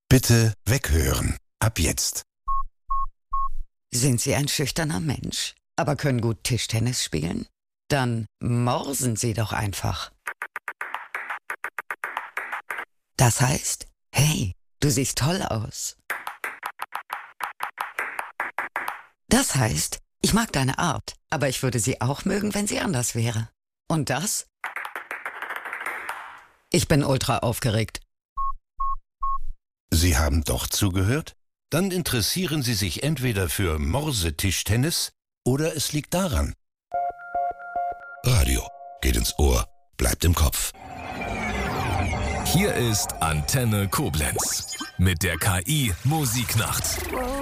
Bitte weghören. Ab jetzt. Sind Sie ein schüchterner Mensch, aber können gut Tischtennis spielen? Dann morsen Sie doch einfach. Das heißt, hey, du siehst toll aus. Das heißt, ich mag deine Art, aber ich würde sie auch mögen, wenn sie anders wäre. Und das? Ich bin ultra aufgeregt. Sie haben doch zugehört? Dann interessieren Sie sich entweder für Morsetischtennis oder es liegt daran. Radio geht ins Ohr, bleibt im Kopf. Hier ist Antenne Koblenz mit der KI Musiknacht.